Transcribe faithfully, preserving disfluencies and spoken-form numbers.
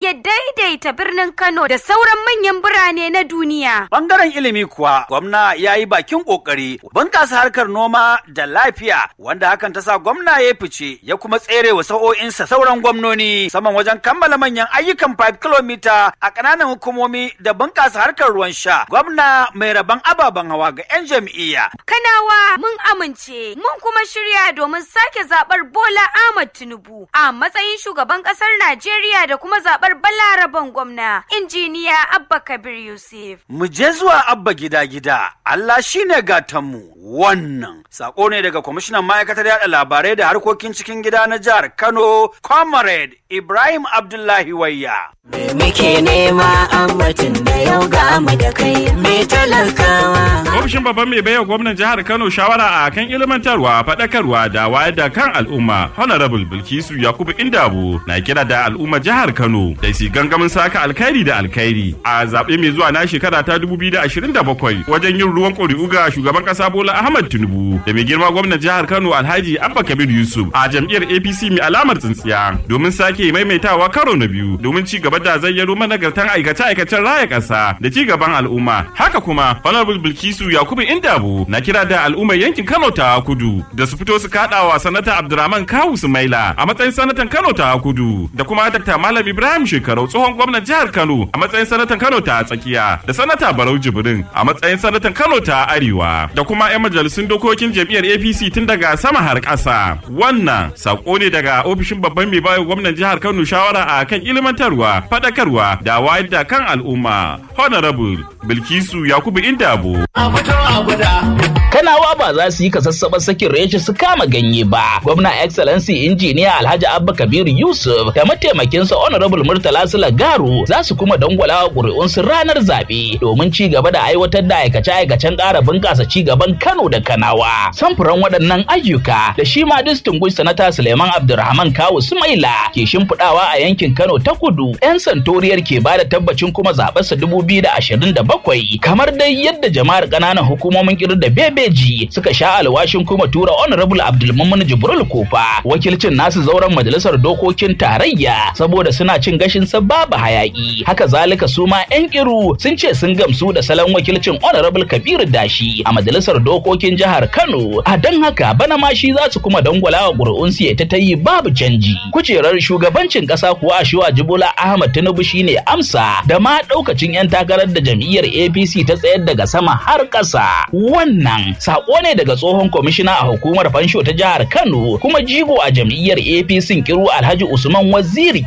ya daidaita birnin Kano da sauran manyan birane na duniya. Bangaren ilimi kuwa gwamna ya yi bakin kokari bunƙasa harkar noma da lafiya wanda hakan ta sa gwamna ya fice ya kuma tsere wa sa'o'insa sauran gwamnoni saman wajen kammala manyan ayyukan five kilomita a ƙananan hukumomi da bunƙasa harkar ruwan sha. Gwamna mai rabon ababen hawa ga 'yan jam'iyya. Kanawa mun amince mun kuma shirya domin sake zaɓar Bola Ahmad Tinubu a matsayin shugaban ƙasar Najeriya da kuma zaɓar Balaraban gwamna injiniya Abba Kabir Yusuf. Mu je zuwa Abba gida-gida, Allah shine gatanmu. Wannan sako ne daga kwamishinan ma'aikatar yada labarai da harkokin cikin gida na jihar Kano, Comrade Ibrahim Abdullahi Wayya. Me muke nema ambatin da yau ga mu da kai me talakawa. Ofishin babban mai baiwa gwamnan jihar Kano shawara a kan ilmantarwa, faɗakarwa da wayar da kan al'umma, Honorable Bilkisu Yakubu Indabo na kira da al'umma jihar Kano da su gangamin saka alkhairi da alkhairi a zaɓe mai zuwa na shekara ta dubu biyu da ashirin da bakwai wajen yin ruwan ƙuri'u ga shugaban ƙasa Bola Ahmad Tinubu da mai girma gwamnan jihar Kano Alhaji Abba Kabir Yusuf a jam'iyyar A P C mai alamar tsintsiya domin sake maimaitawa karo na biyu domin ci gaba da zayyano managartan aikace-aikacen raya ƙasa da ci gaban al'umma. Haka kuma Honorable Bilkisu Yakubu Indabo na kira da al'ummar yankin Kano ta Kudu da su fito su kaɗawa sanata Abdurrahman Kawu Sumaila a matsayin sanatan Kano ta Kudu da kuma Dr. Malam Ibrahim Shekarau tsohon gwamnan jihar Kano a matsayin sanatan Kano ta Tsakiya da sanata Barau Jibrin a matsayin sanatan Kano ta Arewa da kuma 'yan majalisun dokokin jam'iyyar A P C tun daga sama har ƙasa. Wannan sako ne daga ofishin babban mai bayo gwamnan jihar Kano shawara a kan ilmantarwa, faɗakarwa da wayar da kan al'umma. Honorable Bilkisu Yakubu Indabo. Kanawa ba za su yi kasassaɓar sakin reshe su kama ganye ba. Gwamna Excellency Injiniya Alhaji Abba Kabir Yusuf da mataimakinsa Honorable Murtala Sulagaru za su kuma dangwala ƙuri'unsu ranar zaɓe domin ci gaba da aiwatar da aikace-aikacen ƙara bunƙasa ci gaban Kano da Kanawa. Samfuran waɗannan ayyuka da shi ma Distinguished Sanata Suleiman Abdulrahman Kawu Sumaila ke shimfiɗawa a yankin Kano ta Kudu. 'Yan santoriyar ke ba da tabbacin kuma zaɓarsa dubu biyu da ashirin da bakwai kamar dai yadda jama'ar ƙananan hukumomin Kiru da Bebeji suka sha alwashin kuma tura Honorable Abdulmumin Jibril Kofa wakilcin nasu zauren majalisar dokokin tarayya saboda suna cin gashin sa babu hayaki. Haka zalika su ma 'yan Kiru sun ce sun gamsu da salon wakilcin Honorable Kabiru Dashi a majalisar dokokin jihar Kano. A don haka bana ma shi za su kuma dangwala wa ƙuri'unsu ya ta yi babu canji. Kujerar shugabancin ƙasa kuwa Ashiwa Jibola Ahmad Tinubu shine amsa da ma ɗaukacin 'yan takarar da jam'iyyar A P C ta tsayar daga sama har ƙasa. Wannan sako ne daga tsohon kwamishina a hukumar fansho ta jihar Kano kuma jigo a jam'iyyar A P C Kiru Alhaji Usman Waziri